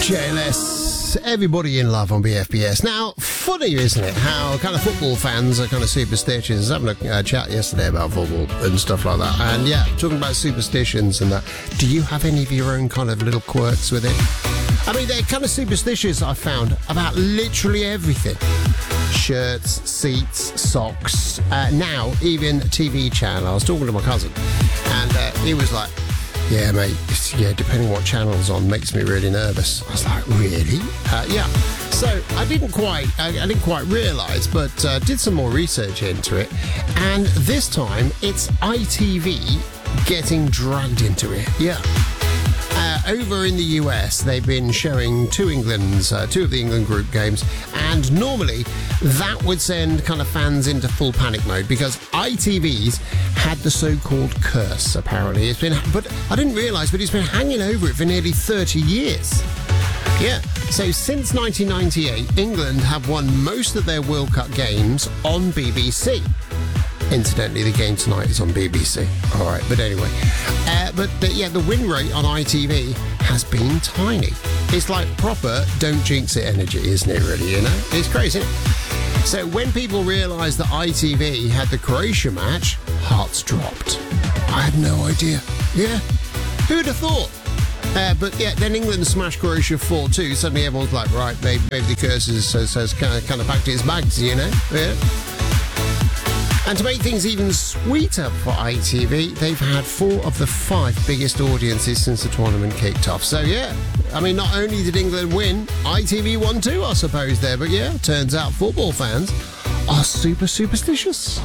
JLS, everybody in love on BFBS. Now, funny, isn't it, how kind of football fans are kind of superstitious. I was having a chat yesterday about football and stuff like that. And yeah, talking about superstitions and that. Do you have any of your own kind of little quirks with it? I mean, they're kind of superstitious, I found, about literally everything. Shirts, seats, socks, now even TV channel. I was talking to my cousin and he was like, yeah, mate, depending what channel's on makes me really nervous. I was like, really? Yeah. So I didn't quite realise, but did some more research into it. And this time, it's ITV getting dragged into it. Yeah. Over in the US, they've been showing two of the England group games, and normally that would send kind of fans into full panic mode because ITV's had the so-called curse, apparently. But I didn't realise, but it's been hanging over it for nearly 30 years. Yeah, so since 1998, England have won most of their World Cup games on BBC. Incidentally, the game tonight is on BBC. All right, but anyway. The win rate on ITV has been tiny. It's like proper don't jinx it energy, isn't it, really, you know? It's crazy, isn't it? So when people realised that ITV had the Croatia match, hearts dropped. I had no idea. Yeah, who'd have thought? Then England smashed Croatia 4-2. Suddenly everyone's like, right, maybe the curse has kind of packed its bags, you know? Yeah. And to make things even sweeter for ITV, they've had 4 of the 5 biggest audiences since the tournament kicked off. So, yeah, I mean, not only did England win, ITV won too, I suppose, there. But, yeah, turns out football fans are super superstitious.